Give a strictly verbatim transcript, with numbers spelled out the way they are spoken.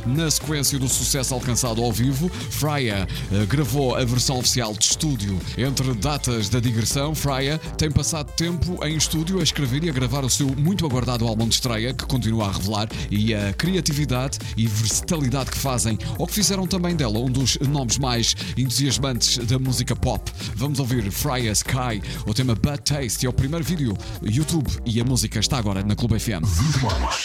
Na sequência do sucesso alcançado ao vivo, Freya uh, gravou a versão oficial de estúdio. Entre datas da digressão, Freya tem passado tempo em estúdio a escrever e a gravar o seu muito aguardado álbum de estreia, que continua a revelar e a criatividade e versatilidade que fazem, ou que fizeram também dela um dos nomes mais entusiasmantes da música pop. Vamos ouvir Freya Sky, o tema Bad Taste, é o primeiro vídeo YouTube e a música está agora na Clube F M.